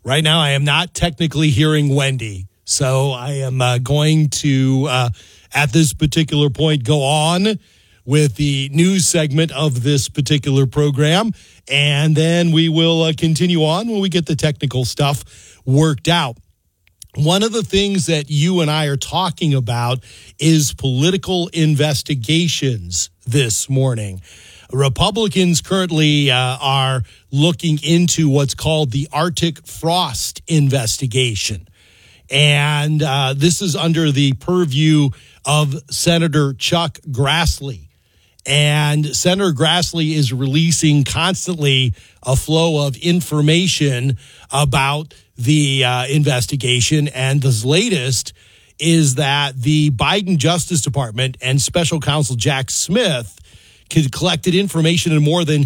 Right now, I am not technically hearing Wendy. So I am going to, at this particular point, go on with the news segment of this particular program. And then we will continue on when we get the technical stuff worked out. One of the things that you and I are talking about is political investigations this morning. Republicans currently are looking into what's called the Arctic Frost investigation. And this is under the purview of Senator Chuck Grassley. And Senator Grassley is releasing constantly a flow of information about the investigation. And the latest is that the Biden Justice Department and Special Counsel Jack Smith collected information on more than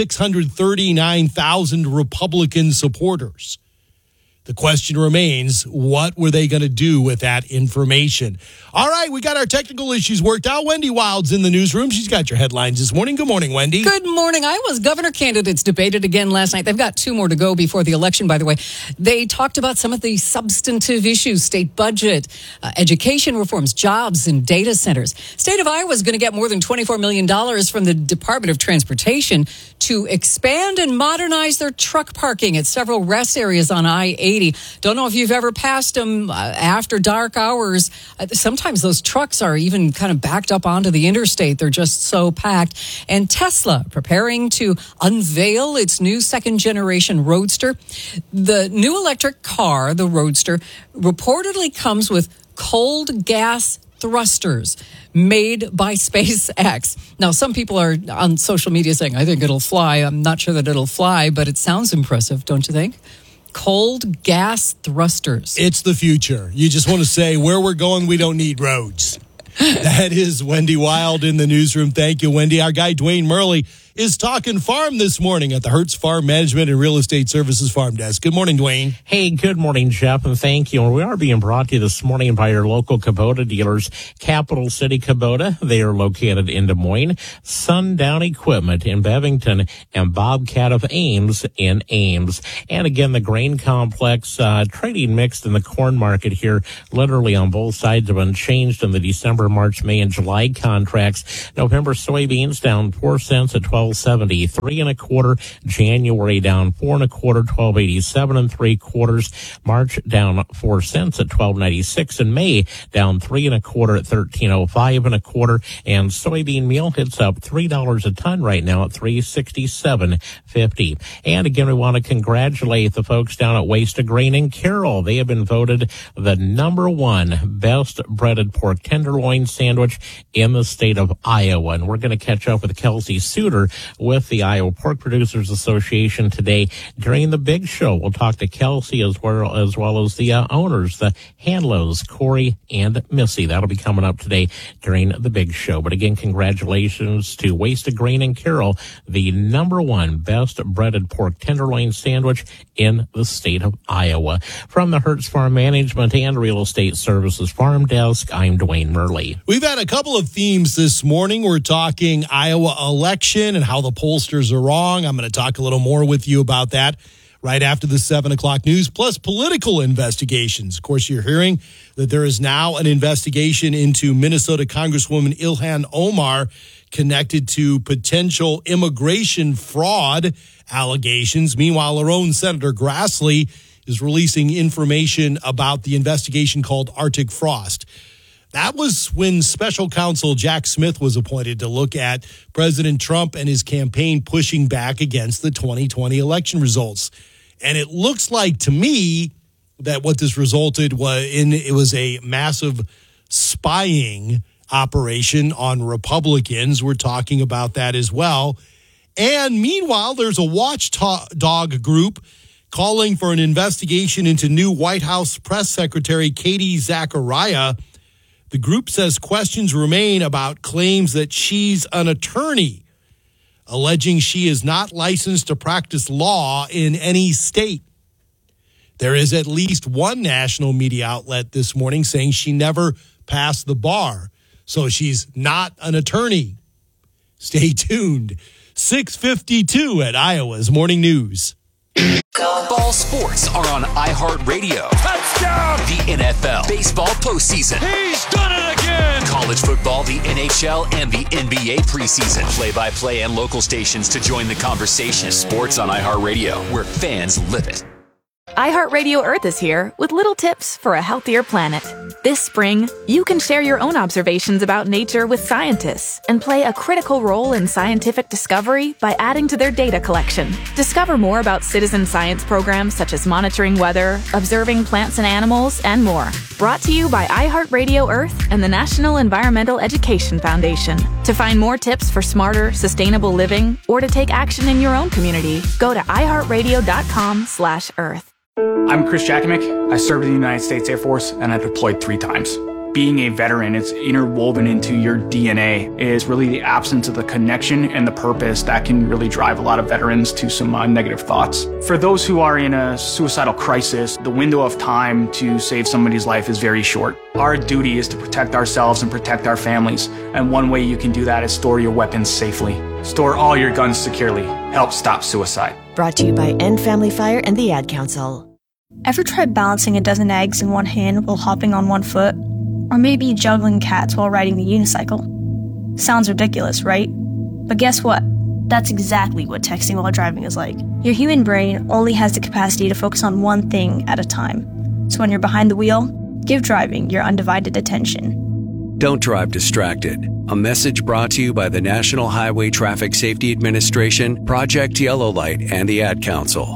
639,000 Republican supporters. The question remains, what were they going to do with that information? All right, we got our technical issues worked out. Wendy Wild's in the newsroom. She's got your headlines this morning. Good morning, Wendy. Good morning. Iowa's governor candidates debated again last night. They've got 2 more to go before the election, by the way. They talked about some of the substantive issues, state budget, education reforms, jobs, and data centers. State of Iowa is going to get more than $24 million from the Department of Transportation to expand and modernize their truck parking at several rest areas on I-80. Don't know if you've ever passed them after dark hours. Sometimes those trucks are even kind of backed up onto the interstate. They're just so packed. And Tesla preparing to unveil its new second-generation Roadster. The new electric car, the Roadster, reportedly comes with cold gas thrusters made by SpaceX. Now, some people are on social media saying, I think it'll fly. I'm not sure that it'll fly, but it sounds impressive, don't you think? Cold gas thrusters. It's the future. You just want to say, where we're going, we don't need roads. That is Wendy Wild in the newsroom. Thank you, Wendy. Our guy, Dwayne Murley, is talking farm this morning at the Hertz Farm Management and Real Estate Services Farm Desk. Good morning, Dwayne. Hey, good morning, Jeff, and thank you. And we are being brought to you this morning by your local Kubota dealers, Capital City Kubota. They are located in Des Moines, Sundown Equipment in Bevington, and Bobcat of Ames in Ames. And again, the grain complex trading mixed in the corn market here, literally on both sides have been changed in the December, March, May, and July contracts. November soybeans down 4 cents at 12.70, 3 1/4. January down 4 1/4, 12.87 3/4. March down 4 cents at 12.96, and May down 3 1/4 at 13.05 1/4. And soybean meal hits up $3 a ton right now at 367.50. And again, we want to congratulate the folks down at Waste to Grain in Carroll. They have been voted the #1 best breaded pork tenderloin sandwich in the state of Iowa. And we're going to catch up with Kelsey Suter with the Iowa Pork Producers Association today during the big show. We'll talk to Kelsey as well as the owners, the Hanlos, Corey and Missy. That'll be coming up today during the big show. But again, congratulations to Waste to Grain in Carroll, the #1 best breaded pork tenderloin sandwich in the state of Iowa. From the Hertz Farm Management and Real Estate Services Farm Desk, I'm Dwayne Murley. We've had a couple of themes this morning. We're talking Iowa election and how the pollsters are wrong. I'm going to talk a little more with you about that right after the 7 o'clock news, plus political investigations. Of course, you're hearing that there is now an investigation into Minnesota Congresswoman Ilhan Omar connected to potential immigration fraud allegations. Meanwhile, our own Senator Grassley is releasing information about the investigation called Arctic Frost. That was when Special Counsel Jack Smith was appointed to look at President Trump and his campaign pushing back against the 2020 election results. And it looks like to me that what this resulted was a massive spying operation on Republicans. We're talking about that as well. And meanwhile, there's a watchdog group calling for an investigation into new White House press secretary Katie Zachariah. The group says questions remain about claims that she's an attorney, alleging she is not licensed to practice law in any state. There is at least one national media outlet this morning saying she never passed the bar, so she's not an attorney. Stay tuned. 6:52 at Iowa's Morning News. Ball sports are on iHeartRadio. Touchdown! The NFL, baseball postseason. He's done it again! College football, the NHL, and the NBA preseason. Play-by-play and local stations to join the conversation. Sports on iHeartRadio, where fans live it. iHeartRadio Earth is here with little tips for a healthier planet. This spring, you can share your own observations about nature with scientists and play a critical role in scientific discovery by adding to their data collection. Discover more about citizen science programs such as monitoring weather, observing plants and animals, and more. Brought to you by iHeartRadio Earth and the National Environmental Education Foundation. To find more tips for smarter, sustainable living or to take action in your own community, go to iHeartRadio.com/Earth. I'm Chris Jakovic. I served in the United States Air Force and I deployed 3 times. Being a veteran, it's interwoven into your DNA. It is really the absence of the connection and the purpose that can really drive a lot of veterans to some negative thoughts. For those who are in a suicidal crisis, the window of time to save somebody's life is very short. Our duty is to protect ourselves and protect our families. And one way you can do that is store your weapons safely. Store all your guns securely. Help stop suicide. Brought to you by End Family Fire and the Ad Council. Ever tried balancing a dozen eggs in one hand while hopping on one foot? Or maybe juggling cats while riding the unicycle? Sounds ridiculous, right? But guess what? That's exactly what texting while driving is like. Your human brain only has the capacity to focus on one thing at a time. So when you're behind the wheel, give driving your undivided attention. Don't drive distracted. A message brought to you by the National Highway Traffic Safety Administration, Project Yellow Light, and the Ad Council.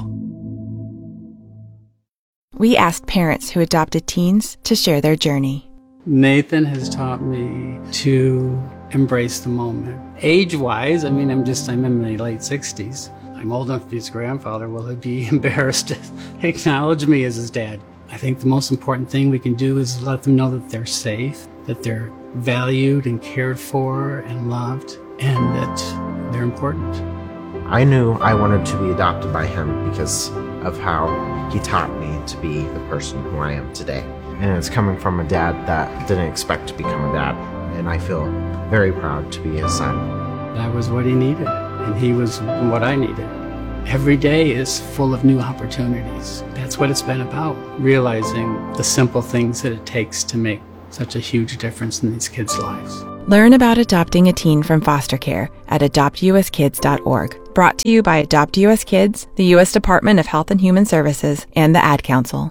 We asked parents who adopted teens to share their journey. Nathan has taught me to embrace the moment. Age-wise, I'm in my late 60s. I'm old enough to be his grandfather. Will he be embarrassed to acknowledge me as his dad? I think the most important thing we can do is let them know that they're safe, that they're valued and cared for and loved, and that they're important. I knew I wanted to be adopted by him because of how he taught me to be the person who I am today. And it's coming from a dad that didn't expect to become a dad. And I feel very proud to be his son. That was what he needed, and he was what I needed. Every day is full of new opportunities. That's what it's been about, realizing the simple things that it takes to make such a huge difference in these kids' lives. Learn about adopting a teen from foster care at adoptuskids.org. Brought to you by Adopt U.S. Kids, the U.S. Department of Health and Human Services, and the Ad Council.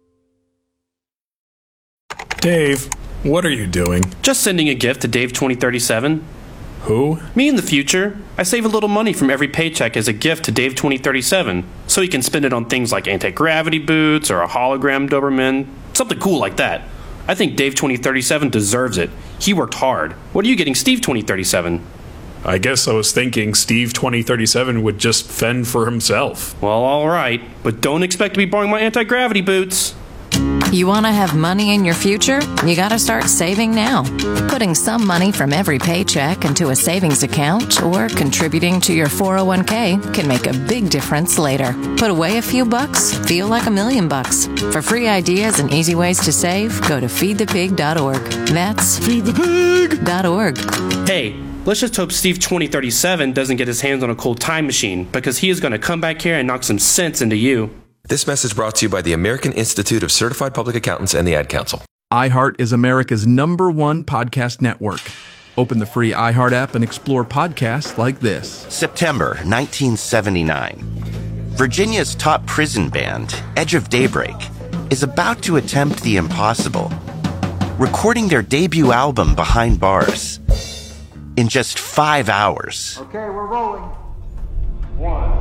Dave, what are you doing? Just sending a gift to Dave 2037. Who? Me in the future. I save a little money from every paycheck as a gift to Dave 2037, so he can spend it on things like anti-gravity boots or a hologram Doberman, something cool like that. I think Dave 2037 deserves it. He worked hard. What are you getting Steve 2037? I guess I was thinking Steve 2037 would just fend for himself. Well, all right, but don't expect to be borrowing my anti-gravity boots. You want to have money in your future? You got to start saving now. Putting some money from every paycheck into a savings account or contributing to your 401k can make a big difference later. Put away a few bucks, feel like $1 million. For free ideas and easy ways to save, go to feedthepig.org. That's feedthepig.org. Hey, let's just hope Steve 2037 doesn't get his hands on a cold time machine, because he is going to come back here and knock some sense into you. This message brought to you by the American Institute of Certified Public Accountants and the Ad Council. iHeart is America's #1 podcast network. Open the free iHeart app and explore podcasts like this. September 1979. Virginia's top prison band, Edge of Daybreak, is about to attempt the impossible, recording their debut album Behind Bars in just 5 hours. Okay, we're rolling. 1,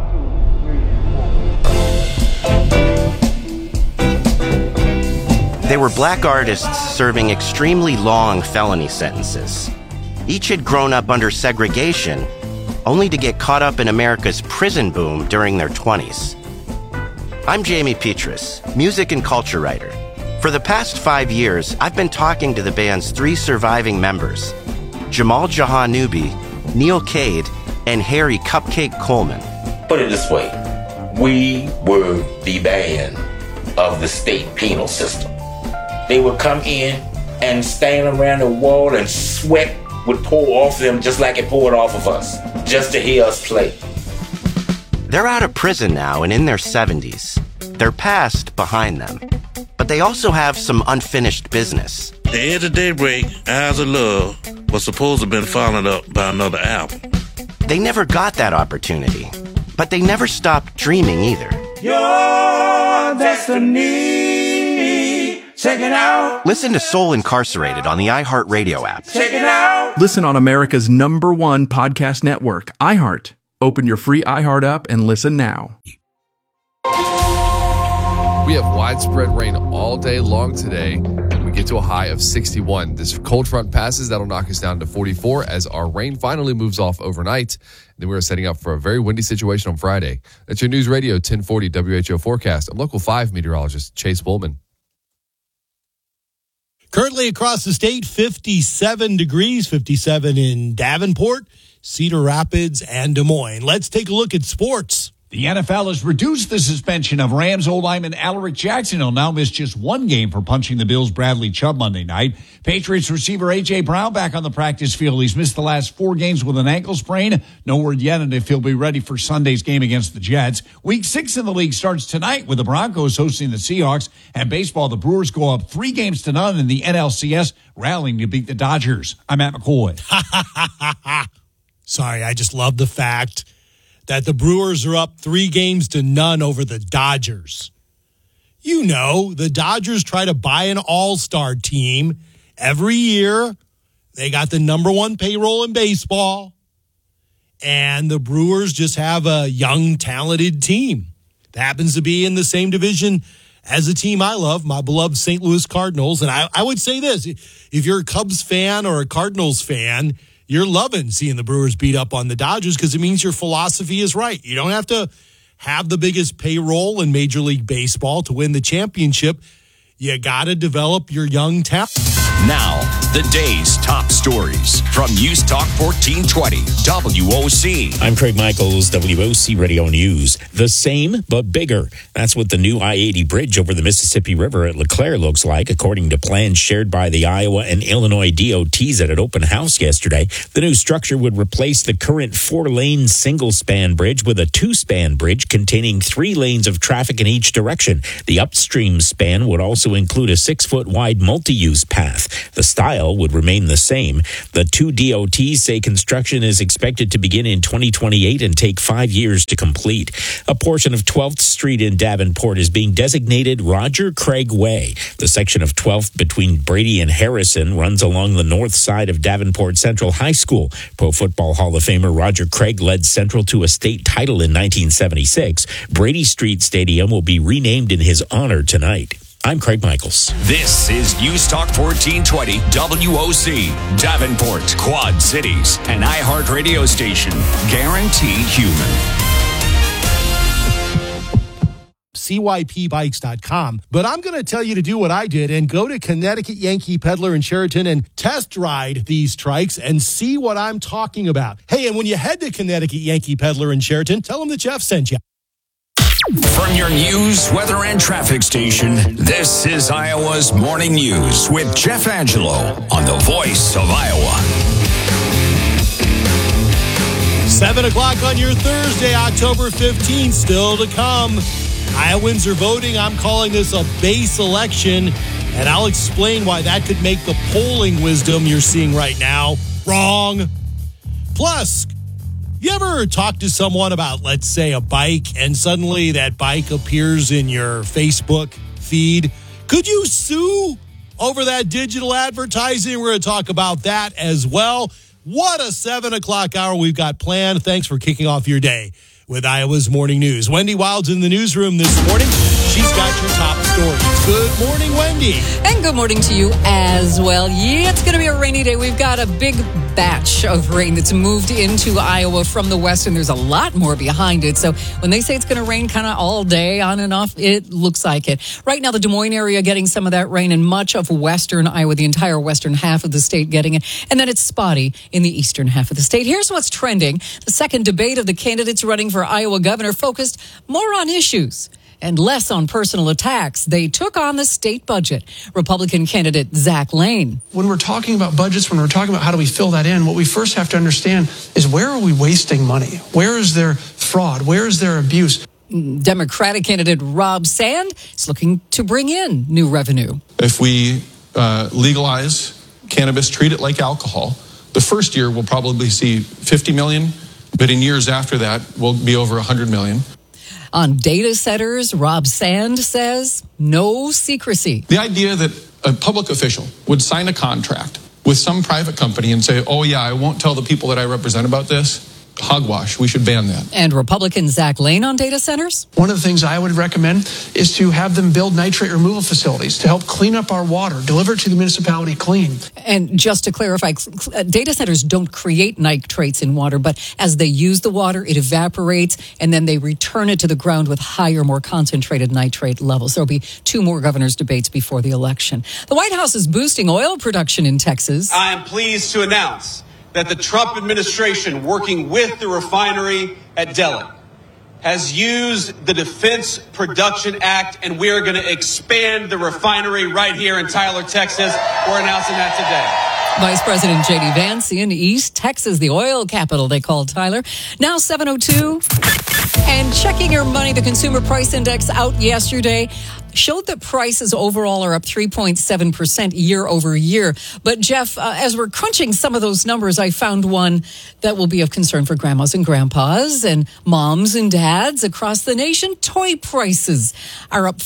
2, 3, 4. They were black artists serving extremely long felony sentences. Each had grown up under segregation, only to get caught up in America's prison boom during their 20s. I'm Jamie Petrus, music and culture writer. For the past 5 years, I've been talking to the band's 3 surviving members, Jamal Jahanubi, Neil Cade, and Harry Cupcake Coleman. Put it this way, we were the band of the state penal system. They would come in and stand around the wall and sweat would pour off them just like it poured off of us, just to hear us play. They're out of prison now and in their 70s. Their past behind them. But they also have some unfinished business. The Edge of Daybreak, Eyes of Love, was supposed to have been followed up by another album. They never got that opportunity. But they never stopped dreaming either. Your destiny. Check it out. Listen to Soul Incarcerated on the iHeartRadio app. Check it out. Listen on America's #1 podcast network, iHeart. Open your free iHeart app and listen now. We have widespread rain all day long today, and we get to a high of 61. This cold front passes, that'll knock us down to 44 as our rain finally moves off overnight. Then we're setting up for a very windy situation on Friday. That's your News Radio 1040 WHO forecast. I'm Local 5 meteorologist Chase Bullman. Currently across the state, 57 degrees, 57 in Davenport, Cedar Rapids, and Des Moines. Let's take a look at sports. The NFL has reduced the suspension of Rams O-lineman Alaric Jackson. He'll now miss just one game for punching the Bills' Bradley Chubb Monday night. Patriots receiver A.J. Brown back on the practice field. He's missed the last 4 games with an ankle sprain. No word yet on if he'll be ready for Sunday's game against the Jets. Week 6 in the league starts tonight with the Broncos hosting the Seahawks. And baseball, the Brewers go up 3-0 in the NLCS, rallying to beat the Dodgers. I'm Matt McCoy. Sorry, I just love the fact that the Brewers are up 3-0 over the Dodgers. You know, the Dodgers try to buy an all-star team every year. They got the #1 payroll in baseball. And the Brewers just have a young, talented team that happens to be in the same division as a team I love, my beloved St. Louis Cardinals. And I would say this, if you're a Cubs fan or a Cardinals fan, you're loving seeing the Brewers beat up on the Dodgers because it means your philosophy is right. You don't have to have the biggest payroll in Major League Baseball to win the championship. You got to develop your young talent. Now, the day's top stories from News Talk 1420 WOC. I'm Craig Michaels, WOC Radio News. The same, but bigger. That's what the new I-80 bridge over the Mississippi River at LeClaire looks like, according to plans shared by the Iowa and Illinois DOTs at an open house yesterday. The new structure would replace the current 4-lane single-span bridge with a 2-span bridge containing 3 lanes of traffic in each direction. The upstream span would also include a 6-foot wide multi-use path. The style would remain the same. The 2 DOTs say construction is expected to begin in 2028 and take 5 years to complete. A portion of 12th Street in Davenport is being designated Roger Craig Way. The section of 12th between Brady and Harrison runs along the north side of Davenport Central High School. Pro Football Hall of Famer Roger Craig led Central to a state title in 1976. Brady Street Stadium will be renamed in his honor tonight. I'm Craig Michaels. This is News Talk 1420 WOC, Davenport, Quad Cities, an iHeart radio station. Guaranteed human. CYPBikes.com. But I'm going to tell you to do what I did and go to Connecticut Yankee Peddler in Sheraton and test ride these trikes and see what I'm talking about. Hey, and when you head to Connecticut Yankee Peddler in Sheraton, tell them that Jeff sent you. From your news, weather, and traffic station, this is Iowa's Morning News with Jeff Angelo on the Voice of Iowa. 7 o'clock on your Thursday, October 15th, still to come. Iowans are voting. I'm calling this a base election, and I'll explain why that could make the polling wisdom you're seeing right now wrong. Plus, you ever talk to someone about, let's say, a bike, and suddenly that bike appears in your Facebook feed? Could you sue over that digital advertising? We're going to talk about that as well. What a 7 o'clock hour we've got planned. Thanks for kicking off your day with Iowa's Morning News. Wendy Wild's in the newsroom this morning. She's got your top stories. Good morning, Wendy. And good morning to you as well. Yeah, it's going to be a rainy day. We've got a big batch of rain that's moved into Iowa from the west, and there's a lot more behind it. So when they say it's going to rain kind of all day on and off, it looks like it. Right now, the Des Moines area getting some of that rain, and much of western Iowa, the entire western half of the state getting it. And then it's spotty in the eastern half of the state. Here's what's trending. The second debate of the candidates running for Iowa governor focused more on issues and less on personal attacks. They took on the state budget. Republican candidate Zach Lane. When we're talking about budgets, when we're talking about how do we fill that in, what we first have to understand is where are we wasting money? Where is there fraud? Where is there abuse? Democratic candidate Rob Sand is looking to bring in new revenue. If we legalize cannabis, treat it like alcohol, the first year we'll probably see 50 million, but in years after that, we'll be over 100 million. On data centers, Rob Sand says no secrecy. The idea that a public official would sign a contract with some private company and say, oh yeah, I won't tell the people that I represent about this, hogwash. We should ban that. And Republican Zach Lane on data centers? One of the things I would recommend is to have them build nitrate removal facilities to help clean up our water, deliver it to the municipality clean. And just to clarify, data centers don't create nitrates in water, but as they use the water, it evaporates, and then they return it to the ground with higher, more concentrated nitrate levels. There'll be 2 more governor's debates before the election. The White House is boosting oil production in Texas. I am pleased to announce that the Trump administration, working with the refinery at Delek, has used the Defense Production Act, and we are going to expand the refinery right here in Tyler, Texas. We're announcing that today. Vice President J.D. Vance in East Texas, the oil capital, they call Tyler. Now 7:02. And checking your money, the Consumer Price Index out yesterday showed that prices overall are up 3.7% year over year. But Jeff, as we're crunching some of those numbers, I found one that will be of concern for grandmas and grandpas and moms and dads across the nation. Toy prices are up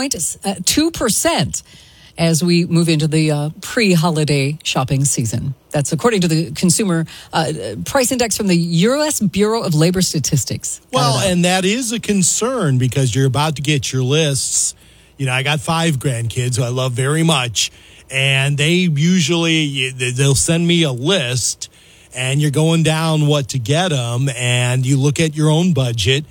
4.2% as we move into the pre-holiday shopping season. That's according to the Consumer Price Index from the U.S. Bureau of Labor Statistics. Well, and that is a concern because you're about to get your lists. You know, I got 5 grandkids who I love very much, and they'll send me a list, and you're going down what to get them, and you look at your own budget,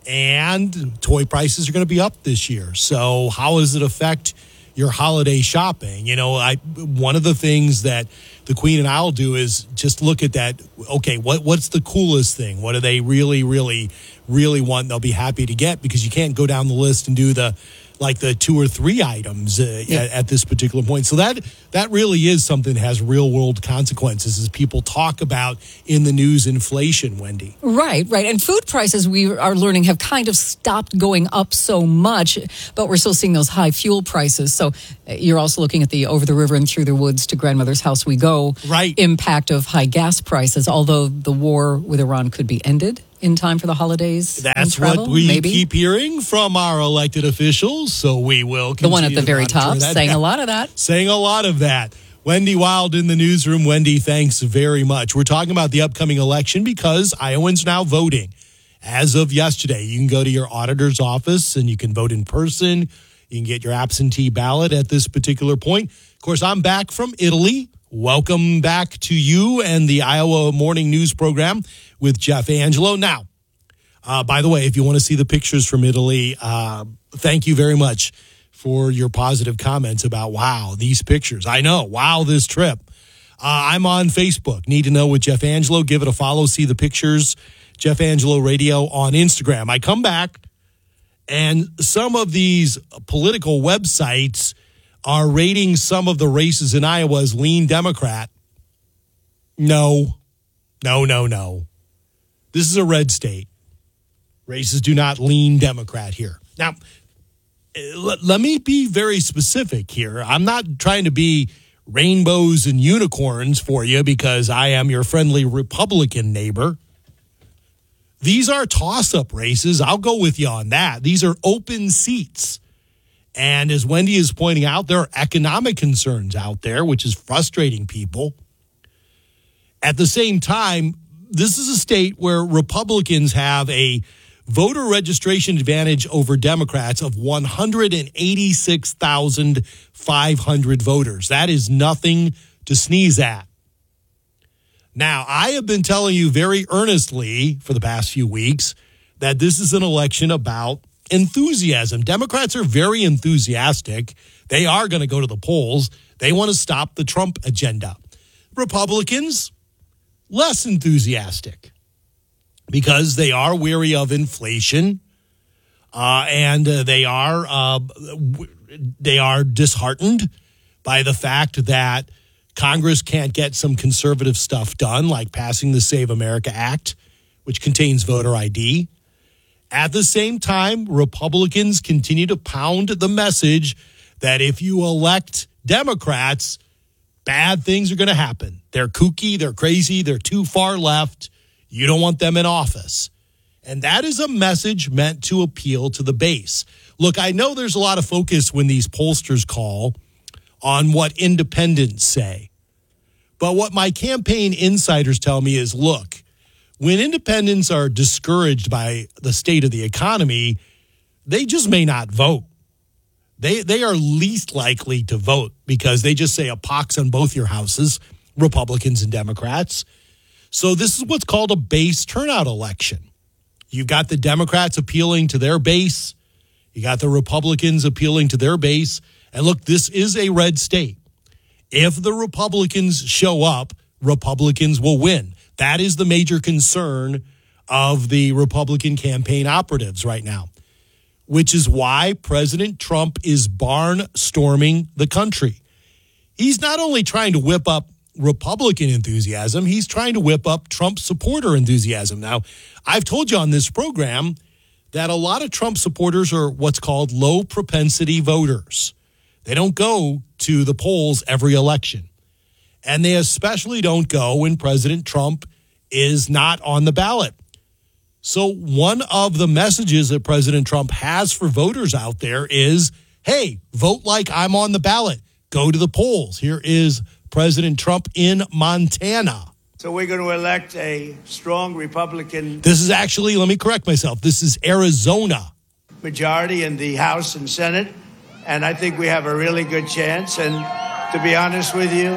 and toy prices are going to be up this year. So how does it affect your holiday shopping? You know, one of the things that the Queen and I'll do is just look at that. Okay, what's the coolest thing? What do they really, really, really want? They'll be happy to get, because you can't go down the list and do the 2 or 3 items at this particular point. So that really is something that has real world consequences as people talk about in the news inflation, Wendy. Right. And food prices, we are learning, have kind of stopped going up so much, but we're still seeing those high fuel prices. So you're also looking at the over the river and through the woods to grandmother's house we go impact of high gas prices, although the war with Iran could be ended in time for the holidays. That's what we keep hearing from our elected officials, so we will continue. The one at the very top saying a lot of that. Saying a lot of that. Wendy Wild in the newsroom. Wendy, thanks very much. We're talking about the upcoming election because Iowans now voting. As of yesterday, you can go to your auditor's office and you can vote in person. You can get your absentee ballot at this particular point. Of course, I'm back from Italy. Welcome back to you and the Iowa Morning News program with Jeff Angelo. Now, by the way, if you want to see the pictures from Italy, thank you very much for your positive comments about, wow, these pictures. I know, wow, this trip. I'm on Facebook. Need to know with Jeff Angelo. Give it a follow. See the pictures. Jeff Angelo Radio on Instagram. I come back, and some of these political websites are rating some of the races in Iowa as lean Democrat. No. This is a red state. Races do not lean Democrat here. Now, let me be very specific here. I'm not trying to be rainbows and unicorns for you because I am your friendly Republican neighbor. These are toss-up races. I'll go with you on that. These are open seats. And as Wendy is pointing out, there are economic concerns out there, which is frustrating people. At the same time, this is a state where Republicans have a voter registration advantage over Democrats of 186,500 voters. That is nothing to sneeze at. Now, I have been telling you very earnestly for the past few weeks that this is an election about enthusiasm. Democrats are very enthusiastic. They are going to go to the polls. They want to stop the Trump agenda. Republicans, less enthusiastic because they are weary of inflation. and they are disheartened by the fact that Congress can't get some conservative stuff done, like passing the Save America Act, which contains voter ID. At the same time, Republicans continue to pound the message that if you elect Democrats, bad things are going to happen. They're kooky, they're crazy, they're too far left. You don't want them in office. And that is a message meant to appeal to the base. Look, I know there's a lot of focus when these pollsters call on what independents say. But what my campaign insiders tell me is, look, when independents are discouraged by the state of the economy, they just may not vote. They are least likely to vote because they just say a pox on both your houses, Republicans and Democrats. So this is what's called a base turnout election. You've got the Democrats appealing to their base. You got the Republicans appealing to their base. And look, this is a red state. If the Republicans show up, Republicans will win. That is the major concern of the Republican campaign operatives right now, which is why President Trump is barnstorming the country. He's not only trying to whip up Republican enthusiasm, he's trying to whip up Trump supporter enthusiasm. Now, I've told you on this program that a lot of Trump supporters are what's called low propensity voters. They don't go to the polls every election. And they especially don't go when President Trump is not on the ballot. So one of the messages that President Trump has for voters out there is, hey, vote like I'm on the ballot. Go to the polls. Here is President Trump in Montana. So we're going to elect a strong Republican. This is actually, let me correct myself, this is Arizona. Majority in the House and Senate. And I think we have a really good chance. And to be honest with you,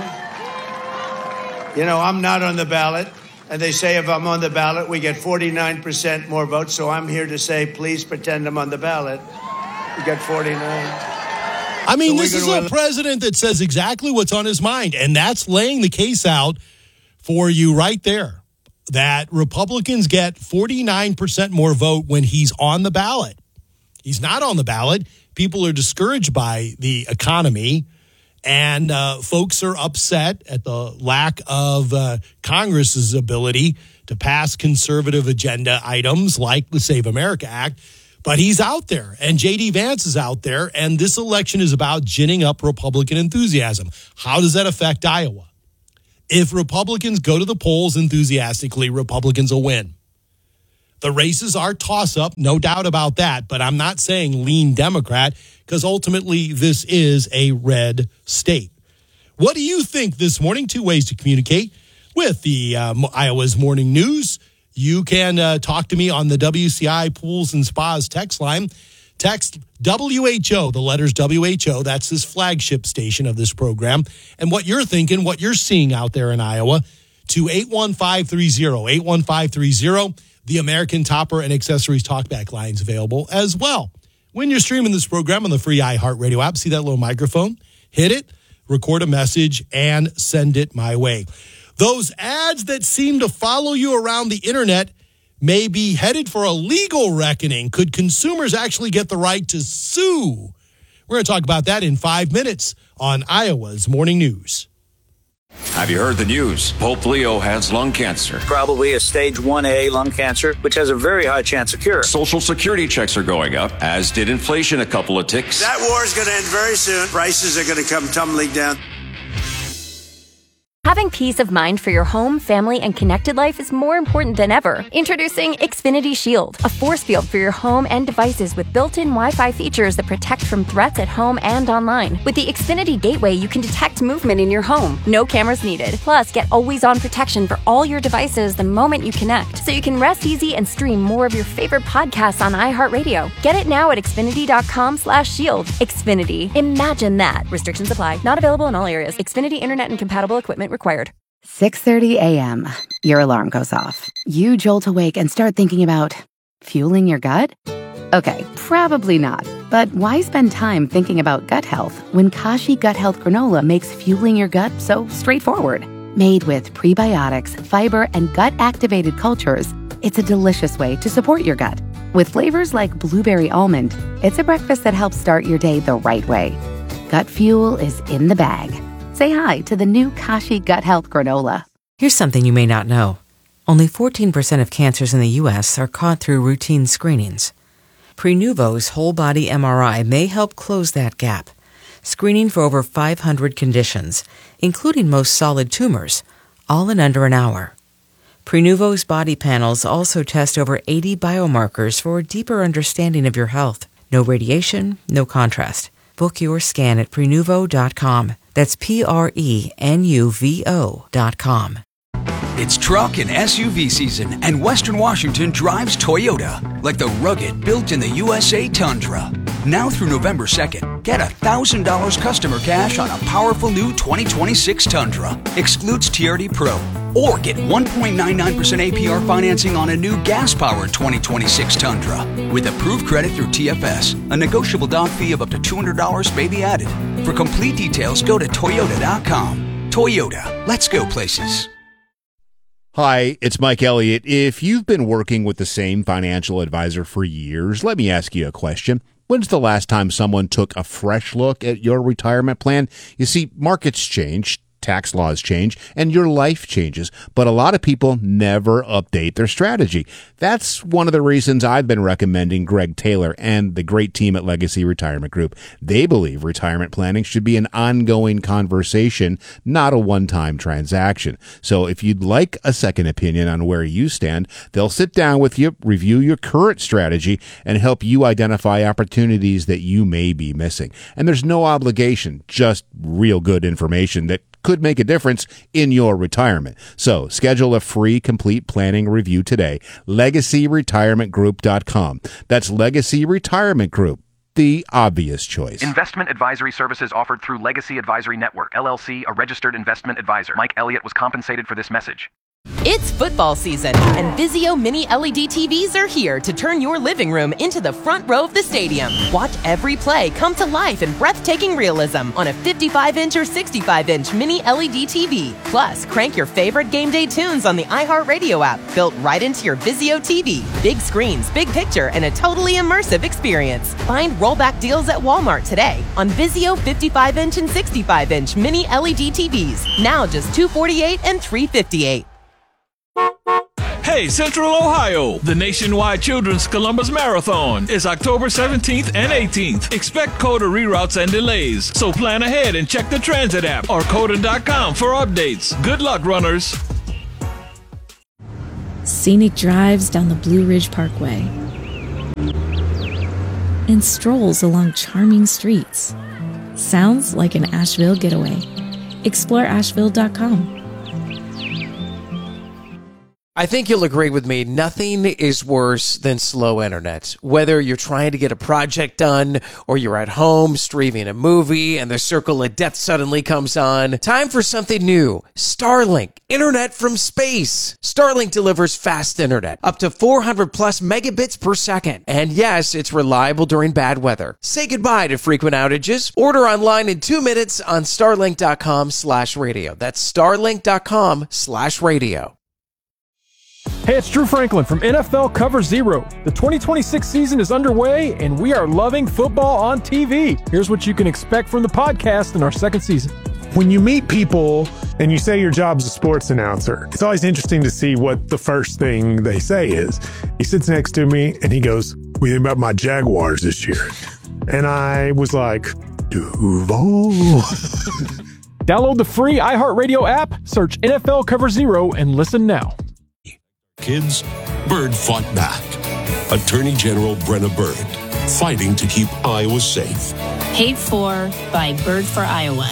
I'm not on the ballot. And they say if I'm on the ballot, we get 49% more votes. So I'm here to say, please pretend I'm on the ballot. We get 49. I mean, this is a president that says exactly what's on his mind. And that's laying the case out for you right there, that Republicans get 49% more vote when he's on the ballot. He's not on the ballot. People are discouraged by the economy, and folks are upset at the lack of Congress's ability to pass conservative agenda items like the Save America Act. But he's out there, and J.D. Vance is out there, and this election is about ginning up Republican enthusiasm. How does that affect Iowa? If Republicans go to the polls enthusiastically, Republicans will win. The races are toss-up, no doubt about that, but I'm not saying lean Democrat because ultimately this is a red state. What do you think this morning? 2 ways to communicate with the Iowa's Morning News. You can talk to me on the WCI Pools and Spas text line. Text WHO, the letters WHO. That's this flagship station of this program. And what you're thinking, what you're seeing out there in Iowa, to 81530, 81530. The American Topper and Accessories Talkback lines available as well. When you're streaming this program on the free iHeartRadio app, see that little microphone? Hit it, record a message, and send it my way. Those ads that seem to follow you around the internet may be headed for a legal reckoning. Could consumers actually get the right to sue? We're going to talk about that in 5 minutes on Iowa's Morning News. Have you heard the news? Pope Leo has lung cancer. Probably a stage 1A lung cancer, which has a very high chance of cure. Social Security checks are going up, as did inflation a couple of ticks. That war is going to end very soon. Prices are going to come tumbling down. Having peace of mind for your home, family, and connected life is more important than ever. Introducing Xfinity Shield, a force field for your home and devices with built-in Wi-Fi features that protect from threats at home and online. With the Xfinity Gateway, you can detect movement in your home. No cameras needed. Plus, get always-on protection for all your devices the moment you connect, so you can rest easy and stream more of your favorite podcasts on iHeartRadio. Get it now at Xfinity.com/shield. Xfinity. Imagine that. Restrictions apply. Not available in all areas. Xfinity Internet and compatible equipment required. 6:30 a.m. Your alarm goes off. You jolt awake and start thinking about fueling your gut? Okay, probably not. But why spend time thinking about gut health when Kashi Gut Health Granola makes fueling your gut so straightforward? Made with prebiotics, fiber, and gut-activated cultures, it's a delicious way to support your gut With flavors like blueberry almond, it's a breakfast that helps start your day the right way. Gut Fuel is in the bag. Say hi to the new Kashi Gut Health Granola. Here's something you may not know. Only 14% of cancers in the U.S. are caught through routine screenings. Prenuvo's whole-body MRI may help close that gap, screening for over 500 conditions, including most solid tumors, all in under an hour. Prenuvo's body panels also test over 80 biomarkers for a deeper understanding of your health. No radiation, no contrast. Book your scan at Prenuvo.com. That's Prenuvo.com. It's truck and SUV season, and Western Washington drives Toyota, like the rugged, built-in-the-USA Tundra. Now through November 2nd, get $1,000 customer cash on a powerful new 2026 Tundra. Excludes TRD Pro. Or get 1.99% APR financing on a new gas-powered 2026 Tundra. With approved credit through TFS. A negotiable down fee of up to $200 may be added. For complete details, go to Toyota.com. Toyota. Let's go places. Hi, it's Mike Elliott. If you've been working with the same financial advisor for years, let me ask you a question. When's the last time someone took a fresh look at your retirement plan? You see, markets change, tax laws change, and your life changes, but a lot of people never update their strategy. That's one of the reasons I've been recommending Greg Taylor and the great team at Legacy Retirement Group. They believe retirement planning should be an ongoing conversation, not a one-time transaction. So if you'd like a second opinion on where you stand, they'll sit down with you, review your current strategy, and help you identify opportunities that you may be missing. And there's no obligation, just real good information that could make a difference in your retirement. So schedule a free complete planning review today. LegacyRetirementGroup.com. That's Legacy Retirement Group, the obvious choice. Investment advisory services offered through Legacy Advisory Network, LLC, a registered investment advisor. Mike Elliott was compensated for this message. It's football season, and Vizio Mini LED TVs are here to turn your living room into the front row of the stadium. Watch every play come to life in breathtaking realism on a 55-inch or 65-inch Mini LED TV. Plus, crank your favorite game day tunes on the iHeartRadio app, built right into your Vizio TV. Big screens, big picture, and a totally immersive experience. Find rollback deals at Walmart today on Vizio 55-inch and 65-inch Mini LED TVs. Now just $248 and $358. Hey, Central Ohio! The nationwide Children's Columbus Marathon is October 17th and 18th. Expect COTA reroutes and delays, so plan ahead and check the transit app or COTA.com for updates. Good luck, runners! Scenic drives down the Blue Ridge Parkway and strolls along charming streets. Sounds like an Asheville getaway. Explore Asheville.com. I think you'll agree with me, nothing is worse than slow internet. Whether you're trying to get a project done or you're at home streaming a movie and the circle of death suddenly comes on, time for something new. Starlink, internet from space. Starlink delivers fast internet, up to 400 plus megabits per second. And yes, it's reliable during bad weather. Say goodbye to frequent outages. Order online in 2 minutes on starlink.com/radio. That's starlink.com/radio. Hey, it's Drew Franklin from NFL Cover Zero. The 2026 season is underway, and we are loving football on TV. Here's what you can expect from the podcast in our second season. When you meet people and you say your job's a sports announcer, it's always interesting to see what the first thing they say is. He sits next to me, and he goes, "What do you think about my Jaguars this year?" And I was like, Duval. Download the free iHeartRadio app, search NFL Cover Zero, and listen now. Kids, Byrd fought back. Attorney General Brenna Byrd, fighting to keep Iowa safe. Paid for by Byrd for Iowa.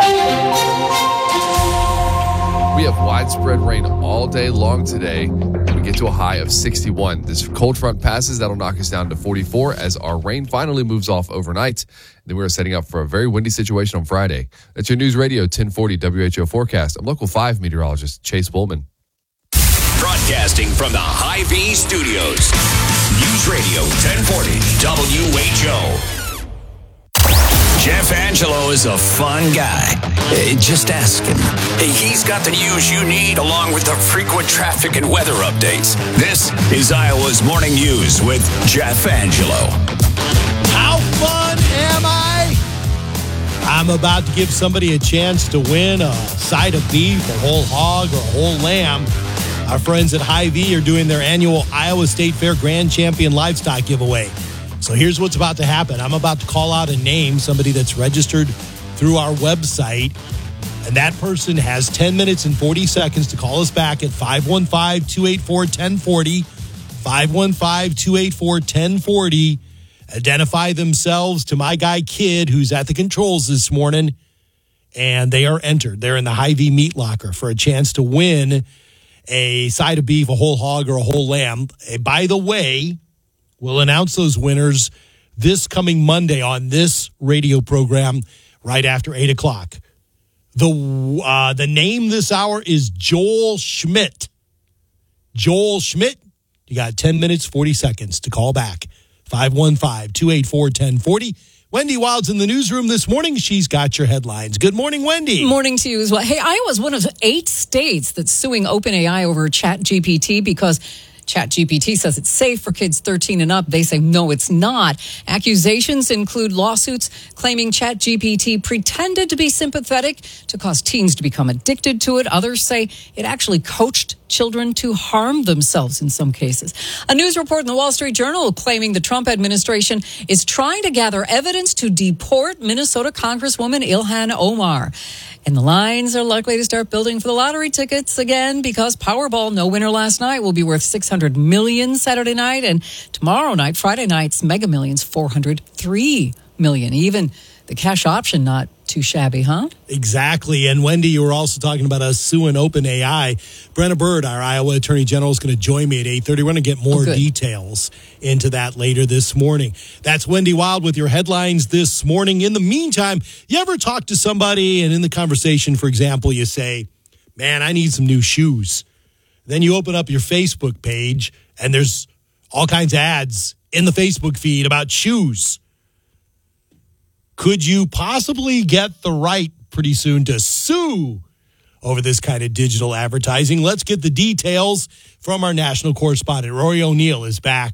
We have widespread rain all day long today. We get to a high of 61. This cold front passes. That'll knock us down to 44 as our rain finally moves off overnight. Then we're setting up for a very windy situation on Friday. That's your News Radio 1040 WHO forecast. I'm Local 5 meteorologist Chase Bullman. Broadcasting from the Hy-Vee Studios. News Radio 1040 WHO. Jeff Angelo is a fun guy. Just ask him. He's got the news you need along with the frequent traffic and weather updates. This is Iowa's Morning News with Jeff Angelo. How fun am I? I'm about to give somebody a chance to win a side of beef, a whole hog, or a whole lamb. Our friends at Hy-Vee are doing their annual Iowa State Fair Grand Champion Livestock giveaway. So here's what's about to happen. I'm about to call out a name, somebody that's registered through our website, and that person has 10 minutes and 40 seconds to call us back at 515-284-1040, 515-284-1040. Identify themselves to my guy Kid, who's at the controls this morning, and they are entered. They're in the Hy-Vee meat locker for a chance to win a side of beef, a whole hog, or a whole lamb. By the way, we'll announce those winners this coming Monday on this radio program right after 8 o'clock. The name this hour is Joel Schmidt. Joel Schmidt, you got 10 minutes, 40 seconds to call back. 515-284-1040. Wendy Wild's in the newsroom this morning. She's got your headlines. Good morning, Wendy. Morning to you as well. Hey, Iowa's one of 8 states that's suing OpenAI over ChatGPT because ChatGPT says it's safe for kids 13 and up. They say, no, it's not. Accusations include lawsuits claiming ChatGPT pretended to be sympathetic to cause teens to become addicted to it. Others say it actually coached children to harm themselves in some cases. A news report in the Wall Street Journal claiming the Trump administration is trying to gather evidence to deport Minnesota Congresswoman Ilhan Omar. And the lines are likely to start building for the lottery tickets again because Powerball, no winner last night, will be worth $600 million Saturday night. And tomorrow night, Friday night's Mega Millions, $403 million. Even the cash option, not too shabby, huh? Exactly. And Wendy, you were also talking about us suing OpenAI. Brenna Bird, our Iowa Attorney General, is going to join me at 8:30. We're going to get more details into that later this morning. That's Wendy Wild with your headlines this morning. In the meantime, you ever talk to somebody and in the conversation, for example, you say, man, I need some new shoes. Then you open up your Facebook page and there's all kinds of ads in the Facebook feed about shoes. Could you possibly get the right pretty soon to sue over this kind of digital advertising? Let's get the details from our national correspondent. Rory O'Neill is back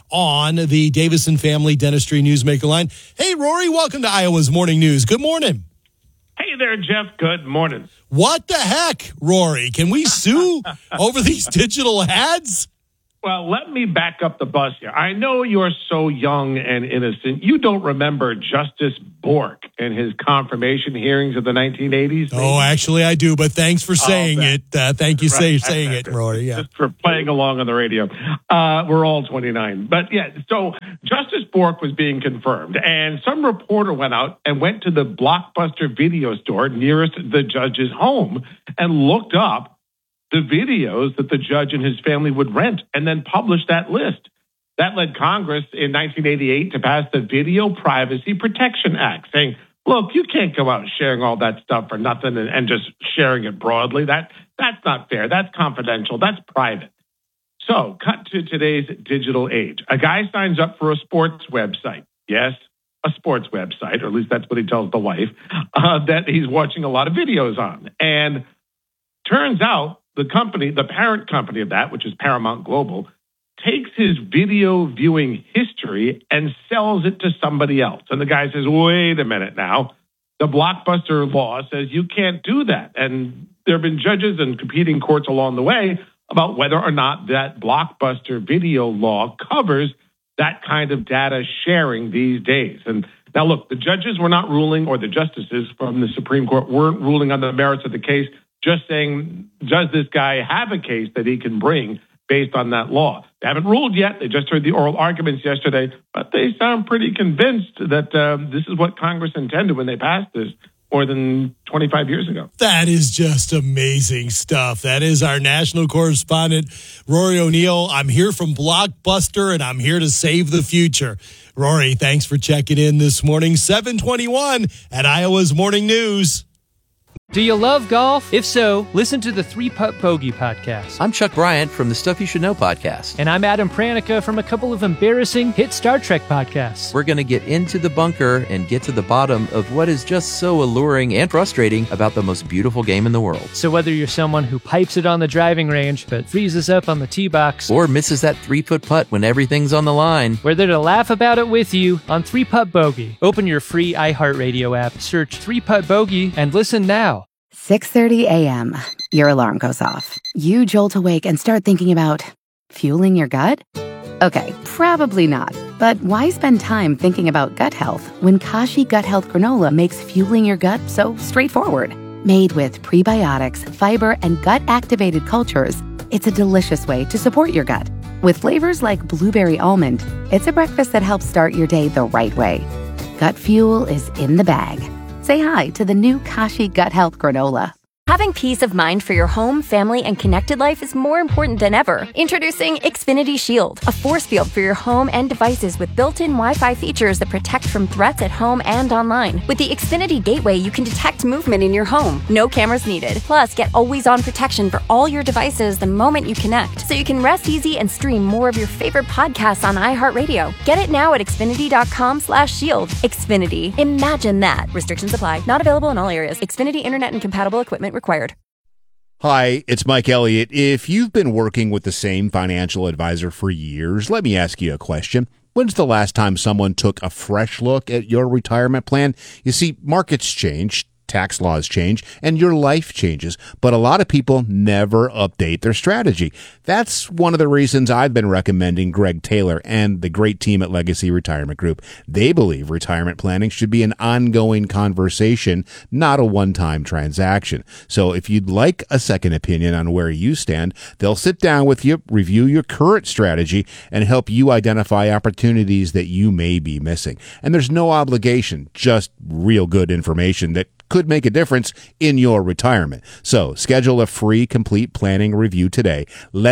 on the Davison Family Dentistry Newsmaker line. Hey, Rory, welcome to Iowa's Morning News. Good morning. Hey there, Jeff. Good morning. What the heck, Rory? Can we sue over these digital ads? Well, let me back up the bus here. I know you're so young and innocent. You don't remember Justice Bork and his confirmation hearings of the 1980s? Maybe? Oh, actually, I do, but thanks for saying it. Thank you for saying it, Rory. Yeah. Just for playing along on the radio. We're all 29. But yeah, so Justice Bork was being confirmed, and some reporter went out and went to the Blockbuster video store nearest the judge's home and looked up the videos that the judge and his family would rent and then publish that list. That led Congress in 1988 to pass the Video Privacy Protection Act, saying, look, you can't go out sharing all that stuff for nothing and just sharing it broadly. That's not fair. That's confidential. That's private. So cut to today's digital age. A guy signs up for a sports website. Yes, a sports website, or at least that's what he tells the wife, that he's watching a lot of videos on. And turns out, the company, the parent company of that, which is Paramount Global, takes his video viewing history and sells it to somebody else. And the guy says, wait a minute now. The Blockbuster law says you can't do that. And there have been judges and competing courts along the way about whether or not that Blockbuster video law covers that kind of data sharing these days. And now, look, the judges were not ruling, or the justices from the Supreme Court weren't ruling on the merits of the case, just saying, does this guy have a case that he can bring based on that law? They haven't ruled yet. They just heard the oral arguments yesterday, but they sound pretty convinced that this is what Congress intended when they passed this more than 25 years ago. That is just amazing stuff. That is our national correspondent, Rory O'Neill. I'm here from Blockbuster, and I'm here to save the future. Rory, thanks for checking in this morning. 7:21 at Iowa's Morning News. Do you love golf? If so, listen to the 3 Putt Bogey podcast. I'm Chuck Bryant from the Stuff You Should Know podcast. And I'm Adam Pranica from a couple of embarrassing hit Star Trek podcasts. We're going to get into the bunker and get to the bottom of what is just so alluring and frustrating about the most beautiful game in the world. So whether you're someone who pipes it on the driving range but freezes up on the tee box, or misses that 3-foot putt when everything's on the line, we're there to laugh about it with you on 3 Putt Bogey. Open your free iHeartRadio app, search 3 Putt Bogey, and listen now. 6:30 a.m. Your alarm goes off. You jolt awake and start thinking about fueling your gut? Okay, probably not. But why spend time thinking about gut health when Kashi Gut Health Granola makes fueling your gut so straightforward? Made with prebiotics, fiber, and gut-activated cultures, it's a delicious way to support your gut. With flavors like blueberry almond, it's a breakfast that helps start your day the right way. Gut fuel is in the bag. Say hi to the new Kashi Gut Health Granola. Having peace of mind for your home, family, and connected life is more important than ever. Introducing Xfinity Shield, a force field for your home and devices with built-in Wi-Fi features that protect from threats at home and online. With the Xfinity Gateway, you can detect movement in your home. No cameras needed. Plus, get always-on protection for all your devices the moment you connect, so you can rest easy and stream more of your favorite podcasts on iHeartRadio. Get it now at Xfinity.com/shield. Xfinity. Imagine that. Restrictions apply. Not available in all areas. Xfinity Internet and compatible equipment required. Hi, it's Mike Elliott. If you've been working with the same financial advisor for years, let me ask you a question. When's the last time someone took a fresh look at your retirement plan? You see, markets change, tax laws change, and your life changes, but a lot of people never update their strategy. That's one of the reasons I've been recommending Greg Taylor and the great team at Legacy Retirement Group. They believe retirement planning should be an ongoing conversation, not a one-time transaction. So if you'd like a second opinion on where you stand, they'll sit down with you, review your current strategy, and help you identify opportunities that you may be missing. And there's no obligation, just real good information that could make a difference in your retirement. So schedule a free complete planning review today.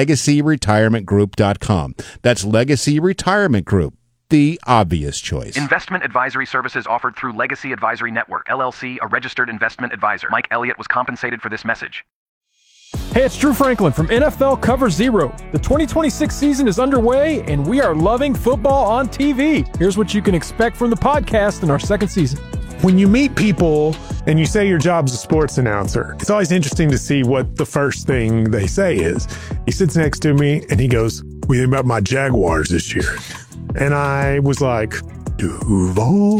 LegacyRetirementGroup.com. That's Legacy Retirement Group, the obvious choice. Investment advisory services offered through Legacy Advisory Network, LLC, a registered investment advisor. Mike Elliott was compensated for this message. Hey, it's Drew Franklin from NFL Cover Zero. The 2026 season is underway, and we are loving football on TV. Here's what you can expect from the podcast in our second season. When you meet people and you say your job's a sports announcer, it's always interesting to see what the first thing they say is. He sits next to me and he goes, "What do you think about my Jaguars this year?" And I was like, Duval.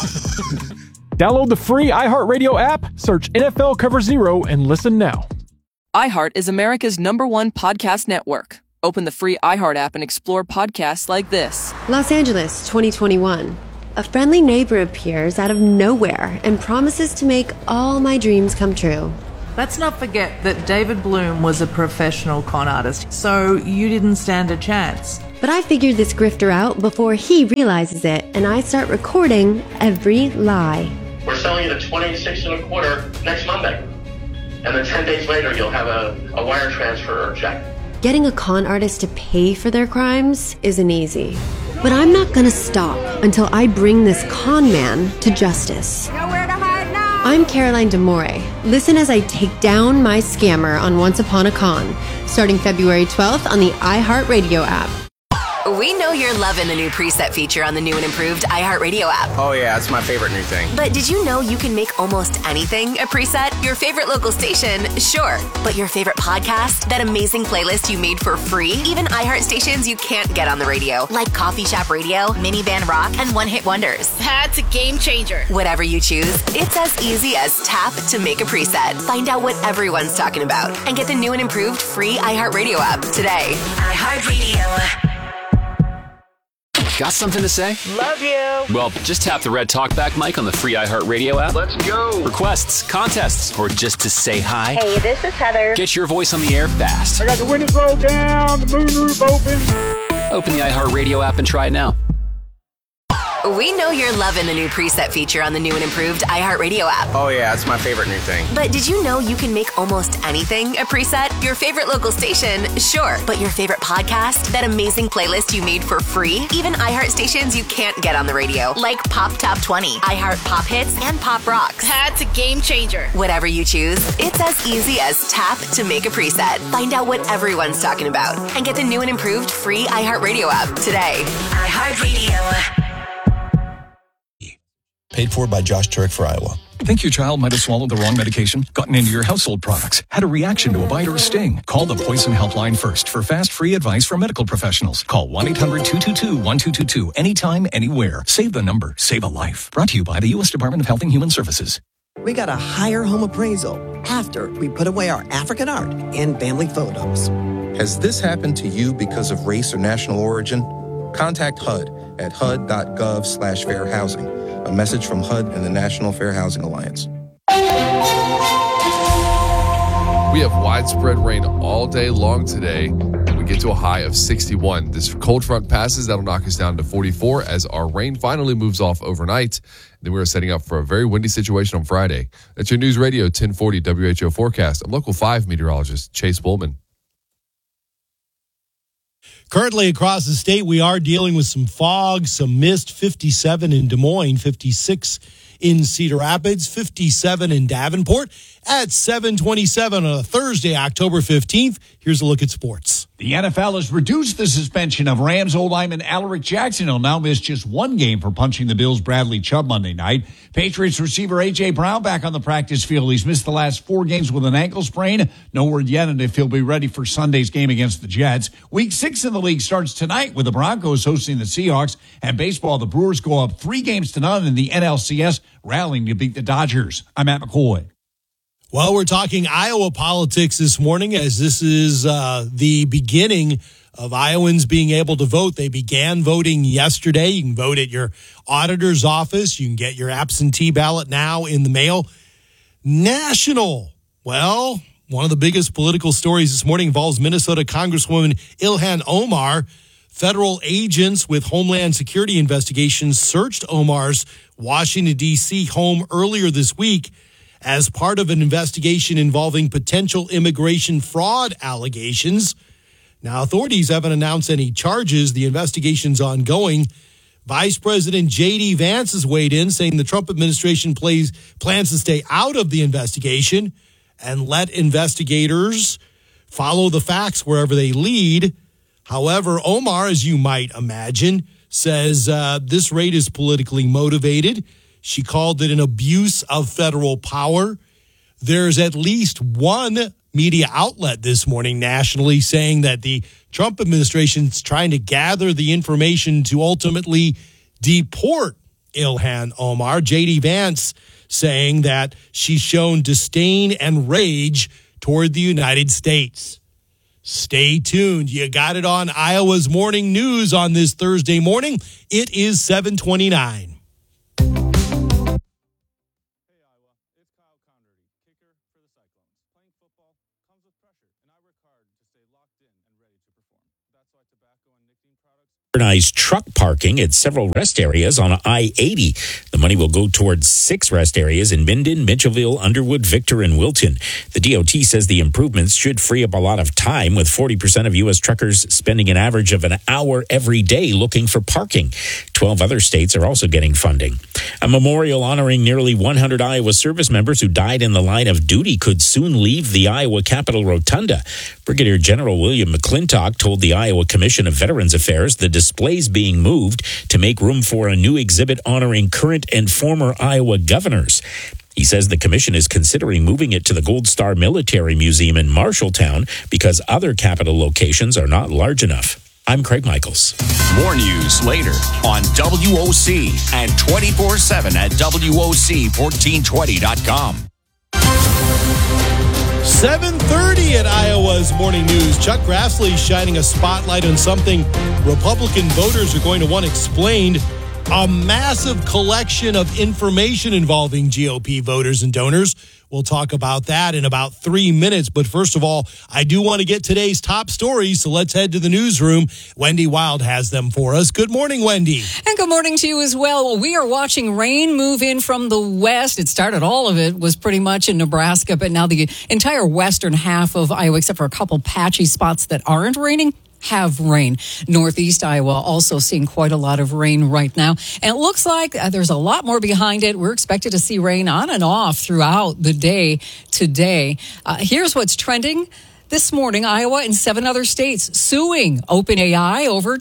Download the free iHeartRadio app, search NFL Cover Zero, and listen now. iHeart is America's #1 podcast network. Open the free iHeart app and explore podcasts like this. Los Angeles, 2021. A friendly neighbor appears out of nowhere and promises to make all my dreams come true. Let's not forget that David Bloom was a professional con artist, so you didn't stand a chance. But I figured this grifter out before he realizes it, and I start recording every lie. We're selling you the 26 1/4 next Monday. And then 10 days later, you'll have a wire transfer or check. Getting a con artist to pay for their crimes isn't easy. But I'm not gonna stop until I bring this con man to justice. Nowhere to hide now! I'm Caroline DeMore. Listen as I take down my scammer on Once Upon a Con, starting February 12th on the iHeartRadio app. We know you're loving the new preset feature on the new and improved iHeartRadio app. Oh yeah, it's my favorite new thing. But did you know you can make almost anything a preset? Your favorite local station, sure. But your favorite podcast? That amazing playlist you made for free? Even iHeart stations you can't get on the radio, like Coffee Shop Radio, Minivan Rock, and One Hit Wonders. That's a game changer. Whatever you choose, it's as easy as tap to make a preset. Find out what everyone's talking about and get the new and improved free iHeartRadio app today. iHeartRadio. Got something to say? Love you. Well, just tap the red talkback mic on the free iHeartRadio app. Let's go. Requests, contests, or just to say hi. Hey, this is Heather. Get your voice on the air fast. I got the windows rolled down, the moon roof open. Open the iHeartRadio app and try it now. We know you're loving the new preset feature on the new and improved iHeartRadio app. Oh yeah, it's my favorite new thing. But did you know you can make almost anything a preset? Your favorite local station, sure. But your favorite podcast? That amazing playlist you made for free? Even iHeart stations you can't get on the radio, like Pop Top 20, iHeart Pop Hits, and Pop Rocks. That's a game changer. Whatever you choose, it's as easy as tap to make a preset. Find out what everyone's talking about and get the new and improved free iHeartRadio app today. iHeartRadio. Paid for by Josh Turek for Iowa. Think your child might have swallowed the wrong medication, gotten into your household products, had a reaction to a bite or a sting? Call the Poison Helpline first for fast, free advice from medical professionals. Call 1-800-222-1222 anytime, anywhere. Save the number. Save a life. Brought to you by the U.S. Department of Health and Human Services. We got a higher home appraisal after we put away our African art and family photos. Has this happened to you because of race or national origin? Contact HUD at hud.gov/fair housing. A message from HUD and the National Fair Housing Alliance. We have widespread rain all day long today. We get to a high of 61. This cold front passes. That'll knock us down to 44 as our rain finally moves off overnight. Then we're setting up for a very windy situation on Friday. That's your News Radio 1040 WHO forecast. I'm Local 5 meteorologist Chase Bullman. Currently across the state, we are dealing with some fog, some mist, 57 in Des Moines, 56 in Cedar Rapids, 57 in Davenport at 7:27 on a Thursday, October 15th. Here's a look at sports. The NFL has reduced the suspension of Rams old lineman Alaric Jackson. He'll now miss just one game for punching the Bills' Bradley Chubb Monday night. Patriots receiver A.J. Brown back on the practice field. He's missed the last 4 games with an ankle sprain. No word yet on if he'll be ready for Sunday's game against the Jets. Week 6 in the league starts tonight with the Broncos hosting the Seahawks. And baseball, the Brewers go up 3-0 in the NLCS, rallying to beat the Dodgers. I'm Matt McCoy. Well, we're talking Iowa politics this morning as this is the beginning of Iowans being able to vote. They began voting yesterday. You can vote at your auditor's office. You can get your absentee ballot now in the mail. National. Well, one of the biggest political stories this morning involves Minnesota Congresswoman Ilhan Omar. Federal agents with Homeland Security investigations searched Omar's Washington, D.C. home earlier this week as part of an investigation involving potential immigration fraud allegations. Now, authorities haven't announced any charges. The investigation's ongoing. Vice President J.D. Vance has weighed in, saying the Trump administration plans to stay out of the investigation and let investigators follow the facts wherever they lead. However, Omar, as you might imagine, says this raid is politically motivated. She called it an abuse of federal power. There's at least one media outlet this morning nationally saying that the Trump administration's trying to gather the information to ultimately deport Ilhan Omar. J.D. Vance saying that she's shown disdain and rage toward the United States. Stay tuned. You got it on Iowa's Morning News on this Thursday morning. It is 7:29. Truck parking at several rest areas on I-80. The money will go towards 6 rest areas in Minden, Mitchellville, Underwood, Victor, and Wilton. The DOT says the improvements should free up a lot of time, with 40% of U.S. truckers spending an average of an hour every day looking for parking. 12 other states are also getting funding. A memorial honoring nearly 100 Iowa service members who died in the line of duty could soon leave the Iowa Capitol Rotunda. Brigadier General William McClintock told the Iowa Commission of Veterans Affairs the displays being moved to make room for a new exhibit honoring current and former Iowa governors. He says the commission is considering moving it to the Gold Star Military Museum in Marshalltown because other Capitol locations are not large enough. I'm Craig Michaels. More news later on WOC and 24/7 at WOC1420.com. 7:30 at Iowa's Morning News. Chuck Grassley shining a spotlight on something Republican voters are going to want explained. A massive collection of information involving GOP voters and donors We'll talk about that in about 3 minutes. But first of all, I do want to get today's top stories, so let's head to the newsroom. Wendy Wild has them for us. Good morning, Wendy. And good morning to you as well. Well, we are watching rain move in from the west. It started, all of it was pretty much in Nebraska, but now the entire western half of Iowa, except for a couple patchy spots that aren't raining, have rain. Northeast Iowa also seeing quite a lot of rain right now. And it looks like there's a lot more behind it. We're expected to see rain on and off throughout the day today. Here's what's trending. This morning, Iowa and 7 other states suing OpenAI over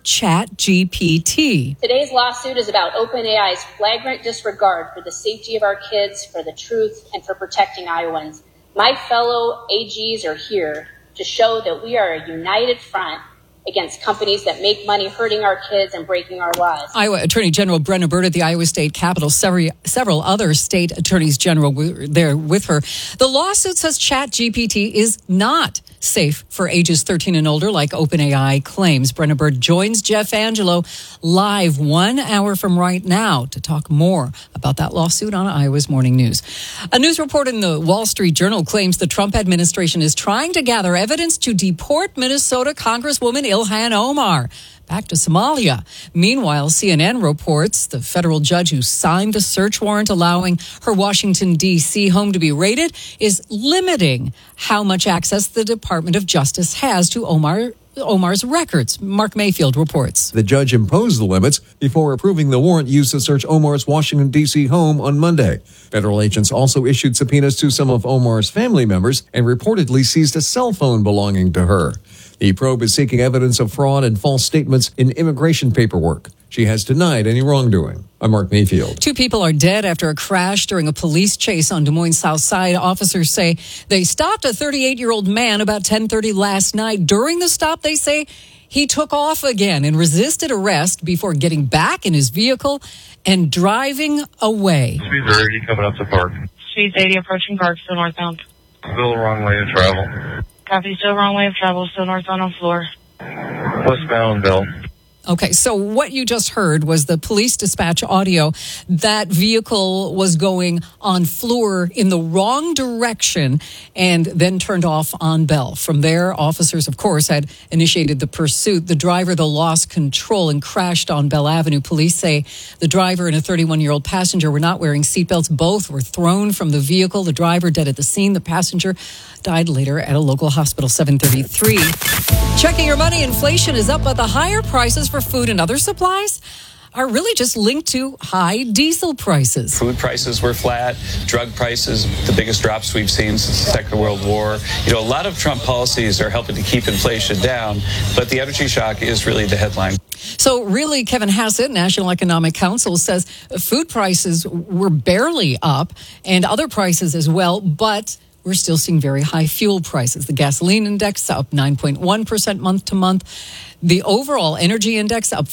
ChatGPT. Today's lawsuit is about OpenAI's flagrant disregard for the safety of our kids, for the truth, and for protecting Iowans. My fellow AGs are here to show that we are a united front against companies that make money hurting our kids and breaking our laws. Iowa Attorney General Brenna Bird at the Iowa State Capitol, several other state attorneys general were there with her. The lawsuit says ChatGPT is not safe for ages 13 and older, like OpenAI claims. Brenna Bird joins Jeff Angelo live 1 hour from right now to talk more about that lawsuit on Iowa's Morning News. A news report in the Wall Street Journal claims the Trump administration is trying to gather evidence to deport Minnesota Congresswoman Ilhan Omar back to Somalia. Meanwhile, CNN reports the federal judge who signed the search warrant allowing her Washington, D.C. home to be raided is limiting how much access the Department of Justice has to Omar's records. Mark Mayfield reports. The judge imposed the limits before approving the warrant used to search Omar's Washington, D.C. home on Monday. Federal agents also issued subpoenas to some of Omar's family members and reportedly seized a cell phone belonging to her. The probe is seeking evidence of fraud and false statements in immigration paperwork. She has denied any wrongdoing. I'm Mark Mayfield. 2 people are dead after a crash during a police chase on Des Moines South Side. Officers say they stopped a 38-year-old man about 10:30 last night. During the stop, they say he took off again and resisted arrest before getting back in his vehicle and driving away. Speed 30 coming up to Park. Speed 80 approaching Park, still northbound. Still the wrong way to travel. Copy, still wrong way of travel, still northbound on floor. Westbound, Bill. Okay, so what you just heard was the police dispatch audio. That vehicle was going on Fleur in the wrong direction and then turned off on Bell. From there, officers, of course, had initiated the pursuit. The driver, though, lost control and crashed on Bell Avenue. Police say the driver and a 31-year-old passenger were not wearing seatbelts. Both were thrown from the vehicle. The driver dead at the scene. The passenger died later at a local hospital. 7:33. Checking your money, inflation is up, but the higher prices for food and other supplies are really just linked to high diesel prices. Food prices were flat, drug prices, the biggest drops we've seen since the Second World War. A lot of Trump policies are helping to keep inflation down, but the energy shock is really the headline. So really, Kevin Hassett, National Economic Council, says food prices were barely up and other prices as well, but we're still seeing very high fuel prices. The gasoline index up 9.1% month to month. The overall energy index up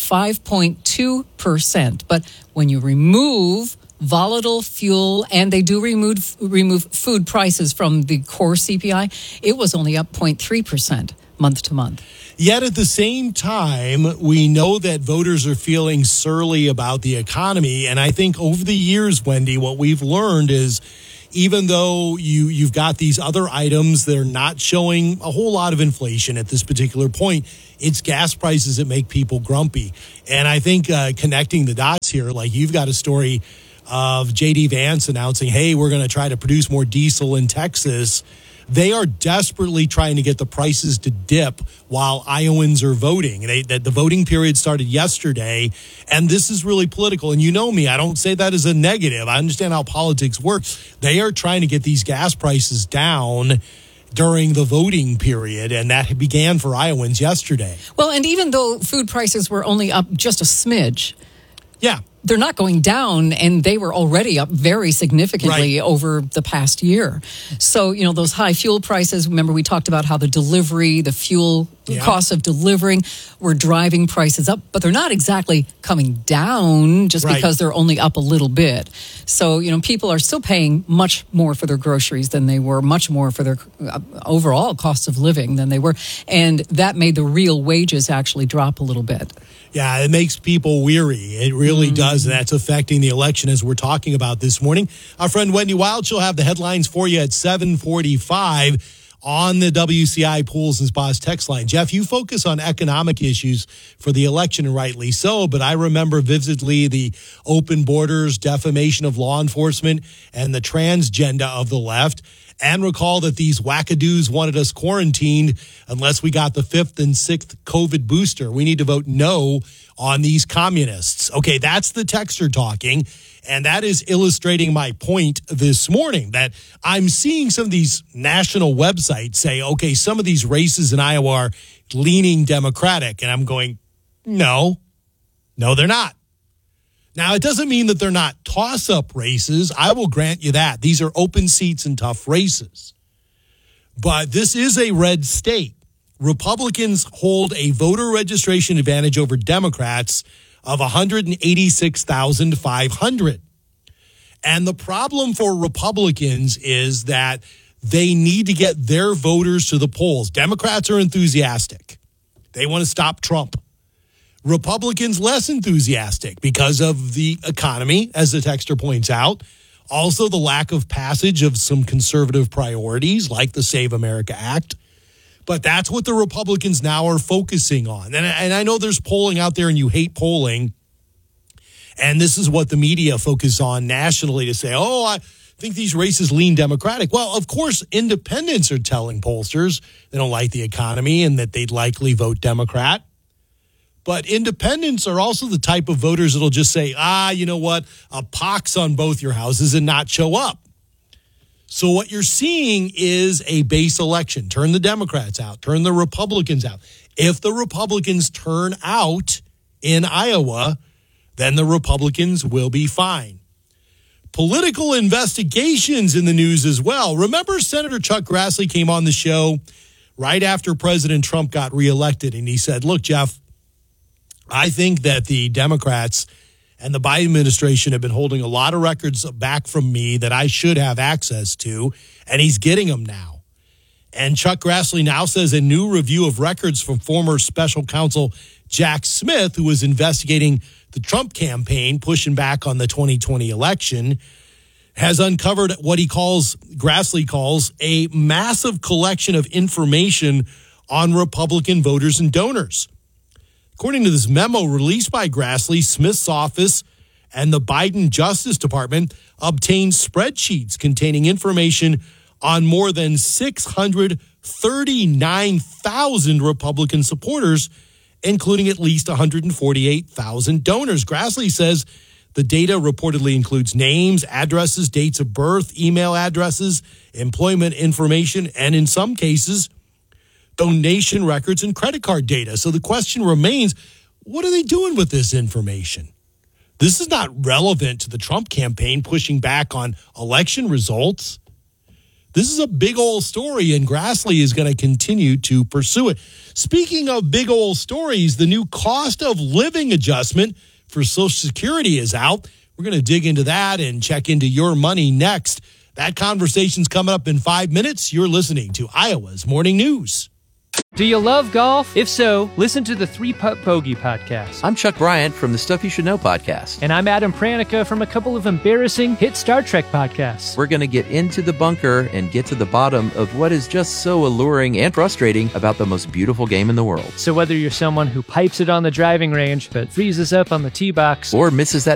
5.2%. But when you remove volatile fuel, and they do remove food prices from the core CPI, it was only up 0.3% month to month. Yet at the same time, we know that voters are feeling surly about the economy. And I think over the years, Wendy, what we've learned is even though you've got these other items that are not showing a whole lot of inflation at this particular point, it's gas prices that make people grumpy. And I think connecting the dots here, like you've got a story of J.D. Vance announcing, hey, we're going to try to produce more diesel in Texas. They are desperately trying to get the prices to dip while Iowans are voting. The voting period started yesterday, and this is really political. And you know me, I don't say that as a negative. I understand how politics works. They are trying to get these gas prices down during the voting period, and that began for Iowans yesterday. Well, and even though food prices were only up just a smidge, yeah, they're not going down, and they were already up very significantly over the past year. So, those high fuel prices, remember we talked about how the fuel costs of delivering were driving prices up, but they're not exactly coming down just because they're only up a little bit. So, people are still paying much more for their groceries than they were, much more for their overall cost of living than they were. And that made the real wages actually drop a little bit. Yeah, it makes people weary. It really does. And that's affecting the election as we're talking about this morning. Our friend Wendy Wild, she'll have the headlines for you at 7:45 on the WCI Pools and Spas text line. Jeff, you focus on economic issues for the election, and rightly so, but I remember vividly the open borders, defamation of law enforcement, and the transgender of the left, and recall that these wackadoos wanted us quarantined unless we got the 5th and 6th COVID booster. We need to vote no on these communists. Okay, that's the texter talking. And that is illustrating my point this morning, that I'm seeing some of these national websites say, okay, some of these races in Iowa are leaning Democratic. And I'm going, no, they're not. Now, it doesn't mean that they're not toss-up races. I will grant you that. These are open seats and tough races. But this is a red state. Republicans hold a voter registration advantage over Democrats of 186,500. And the problem for Republicans is that they need to get their voters to the polls. Democrats are enthusiastic. They want to stop Trump. Republicans less enthusiastic because of the economy, as the texter points out. Also, the lack of passage of some conservative priorities like the Save America Act. But that's what the Republicans now are focusing on. And I know there's polling out there and you hate polling. And this is what the media focus on nationally to say, oh, I think these races lean Democratic. Well, of course, independents are telling pollsters they don't like the economy and that they'd likely vote Democrat. But independents are also the type of voters that'll just say, you know what, a pox on both your houses and not show up. So what you're seeing is a base election. Turn the Democrats out. Turn the Republicans out. If the Republicans turn out in Iowa, then the Republicans will be fine. Political investigations in the news as well. Remember Senator Chuck Grassley came on the show right after President Trump got reelected, and he said, look, Jeff, I think that the Democrats and the Biden administration have been holding a lot of records back from me that I should have access to, and he's getting them now. And Chuck Grassley now says a new review of records from former special counsel Jack Smith, who was investigating the Trump campaign, pushing back on the 2020 election, has uncovered what Grassley calls a massive collection of information on Republican voters and donors. According to this memo released by Grassley, Smith's office and the Biden Justice Department obtained spreadsheets containing information on more than 639,000 Republican supporters, including at least 148,000 donors. Grassley says the data reportedly includes names, addresses, dates of birth, email addresses, employment information, and in some cases, donation records and credit card data. So the question remains, what are they doing with this information? This is not relevant to the Trump campaign pushing back on election results. This is a big old story, and Grassley is going to continue to pursue it. Speaking of big old stories, the new cost of living adjustment for Social Security is out. We're going to dig into that and check into your money next. That conversation's coming up in 5 minutes. You're listening to Iowa's Morning News. Do you love golf? If so, listen to the 3-Putt Bogey podcast. I'm Chuck Bryant from the Stuff You Should Know podcast. And I'm Adam Pranica from a couple of embarrassing hit Star Trek podcasts. We're going to get into the bunker and get to the bottom of what is just so alluring and frustrating about the most beautiful game in the world. So whether you're someone who pipes it on the driving range but freezes up on the tee box, or misses that